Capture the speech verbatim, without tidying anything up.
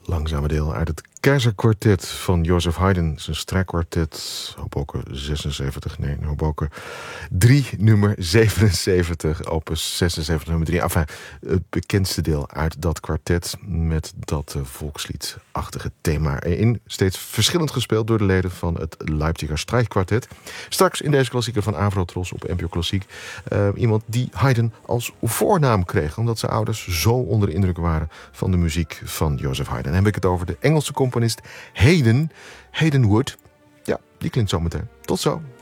langzame deel uit het Keizerkwartet van Joseph Haydn. Zijn strijkkwartet, Hoboken zesenzeventig, nee, Hoboken drie, nummer zevenenzeventig, opus zesenzeventig, nummer drie. Enfin, het bekendste deel uit dat kwartet met dat uh, volksliedachtige thema erin. Steeds verschillend gespeeld door de leden van het Leipziger Strijkkwartet. Straks in deze klassieker van Avrotros op N P O Klassiek. Uh, iemand die Haydn als voornaam kreeg, omdat zijn ouders zo onder de indruk waren van de muziek van Joseph Haydn. Dan heb ik het over de Engelse componist Haydn, Haydn Wood. Ja, die klinkt zo meteen. Tot zo.